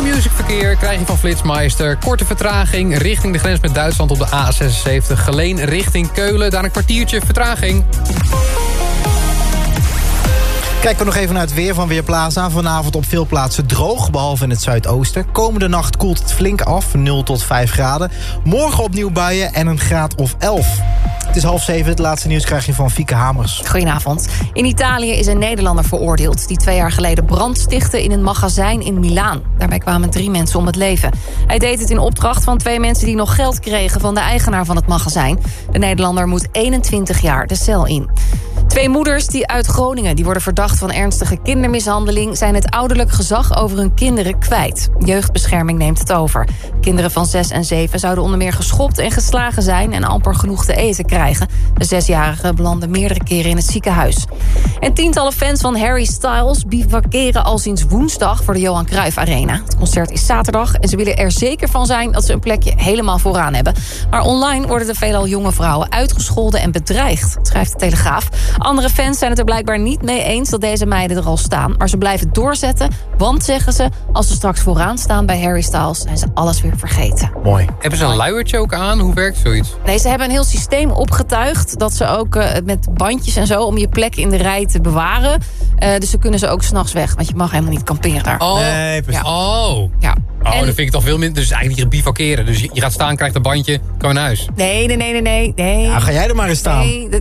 Q-Music verkeer krijg je van Flitsmeister. Korte vertraging richting de grens met Duitsland op de A76. Geleen richting Keulen, daar een kwartiertje vertraging. Kijken we nog even naar het weer van Weerplaza. Vanavond op veel plaatsen droog, behalve in het zuidoosten. Komende nacht koelt het flink af, 0 tot 5 graden. Morgen opnieuw buien en een graad of 11. Het is 6:30, het laatste nieuws krijg je van Fieke Hamers. Goedenavond. In Italië is een Nederlander veroordeeld die 2 jaar geleden brand stichtte in een magazijn in Milaan. Daarbij kwamen 3 mensen om het leven. Hij deed het in opdracht van 2 mensen die nog geld kregen van de eigenaar van het magazijn. De Nederlander moet 21 jaar de cel in. 2 moeders die uit Groningen die worden verdacht van ernstige kindermishandeling zijn het ouderlijk gezag over hun kinderen kwijt. Jeugdbescherming neemt het over. Kinderen van 6 en 7 zouden onder meer geschopt en geslagen zijn en amper genoeg te eten krijgen. De 6-jarige belanden meerdere keren in het ziekenhuis. En tientallen fans van Harry Styles bivakeren al sinds woensdag voor de Johan Cruijff Arena. Het concert is zaterdag en ze willen er zeker van zijn dat ze een plekje helemaal vooraan hebben. Maar online worden de veelal jonge vrouwen uitgescholden en bedreigd, schrijft de Telegraaf. Andere fans zijn het er blijkbaar niet mee eens dat deze meiden er al staan. Maar ze blijven doorzetten, want, zeggen ze, als ze straks vooraan staan bij Harry Styles zijn ze alles weer vergeten. Mooi. Hebben ze een luiertje ook aan? Hoe werkt zoiets? Nee, ze hebben een heel systeem opgetuigd dat ze ook met bandjes en zo om je plek in de rij te bewaren. Dus ze kunnen ze ook 's nachts weg, want je mag helemaal niet kamperen daar. Oh, Nee, precies. oh. Ja. Oh, En- dan vind ik toch veel minder. Dus eigenlijk niet bivakeren. Dus je gaat staan, krijgt een bandje, kan je naar huis. Nee. Ja, ga jij er maar eens staan. Nee,